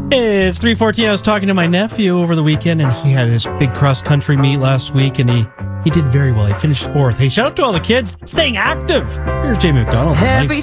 It's 3:14. I was talking to my nephew over the weekend, and he had his big cross-country meet last week, and he did very well. He finished 4th. Hey, shout out to all the kids staying active. Here's Jamie McDonald.